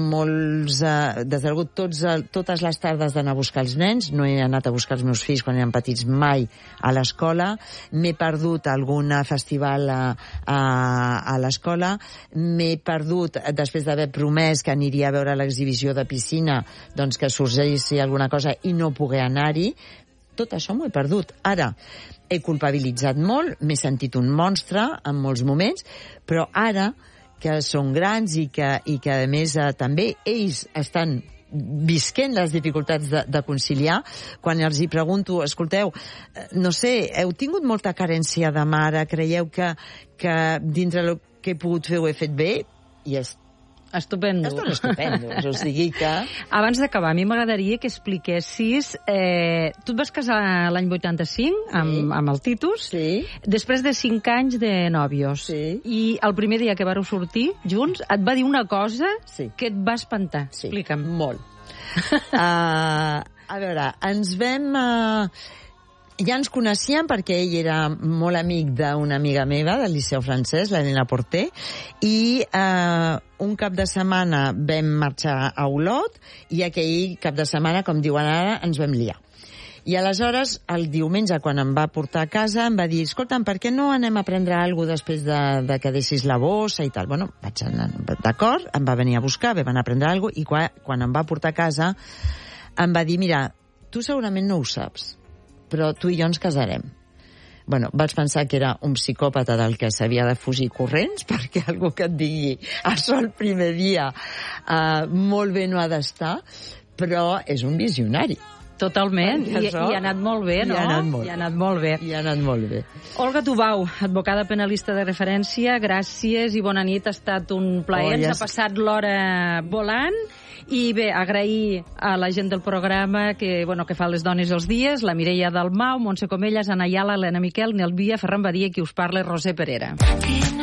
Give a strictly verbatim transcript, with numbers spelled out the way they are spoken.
molts... Eh, desdegut tots, totes les tardes d'anar a buscar els nens. No he anat a buscar els meus fills quan eren petits mai a l'escola. M'he perdut algun festival a, a, a l'escola. M'he perdut, després d'haver promès que aniria a veure l'exhibició de piscina, doncs que sorgeixi alguna cosa i no poder anar-hi. Tot això m'ho he perdut. Ara, he culpabilitzat molt, m'he sentit un monstre en molts moments, però ara que són grans i que, i que a més, eh, també ells estan visquent les dificultats de, de conciliar, quan els hi pregunto, escolteu, no sé, heu tingut molta carència de mare, creieu que, que dintre el que he pogut fer ho he fet bé? I és Estupendo. Estos estupendos, o sigui que... Abans d'acabar, a mi m'agradaria que expliquessis... Eh, tu et vas casar l'any vuitanta-cinc amb, sí. amb el Titus, sí. després de cinc anys de nòvios. Sí. I el primer dia que vareu sortir junts et va dir una cosa sí. que et va espantar. Sí. Explica'm. Molt. uh, a veure, ens vam... Uh, ja ens coneixíem perquè ell era molt amic d'una amiga meva del Liceu Francès, la Nena Porter, i eh, un cap de setmana vam marxar a Olot i aquell cap de setmana, com diuen ara, ens vam liar. I aleshores, el diumenge, quan em va portar a casa, em va dir, escolta'm, per què no anem a prendre alguna cosa després de, de que deixis la bossa i tal? Bueno, vaig anar, d'acord, em va venir a buscar, vam anar a prendre alguna cosa, i quan, quan em va portar a casa em va dir, mira, tu segurament no ho saps, però tu i jo ens casarem. Bueno, vaig pensar que era un psicòpata del que s'havia de fugir corrents, perquè algú que et digui això el primer dia uh, molt bé no ha d'estar, però és un visionari. Totalment, I, i ha anat molt bé, no? I ha anat molt, I ha anat molt bé. I ha anat molt bé. Olga Tubau, advocada penalista de referència, gràcies i bona nit, ha estat un plaer, oh, ens ha passat l'hora volant. I bé, agrair a la gent del programa que, bueno, que fa Les dones els dies, la Mireia Dalmau, Montse Comellas, Anna Ayala, Helena Miquel, Nel Via, Ferran Badia, qui us parla, Roser Perera.